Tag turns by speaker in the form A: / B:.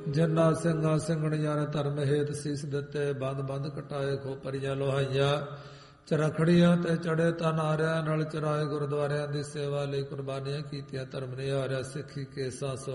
A: ਜਿੰਨਾ ਸਿੰਘਾਂ ਸਿੰਘਣੀਆਂ ਨੇ ਧਰਮ ਹੇਤ ਸੀਸ ਦਿੱਤੇ, ਬੰਦ ਬੰਦ ਕਟਾਏ ਖੋਪਰੀਆਂ ਲੋਹਾਈਆਂ, ਚਰਖੜੀਆਂ ਤੇ ਚੜੇ ਤਨ ਹਾਰਿਆਂ ਨਾਲ ਚਰਾਏ ਗੁਰਦੁਆਰਿਆਂ ਦੀ ਸੇਵਾ ਲਈ ਕੁਰਬਾਨੀਆਂ ਕੀਤੀਆਂ, ਧਰਮ ਨੇ ਹਾਰਿਆ ਸਿੱਖੀ ਕੇਸਾਂ ਸੋ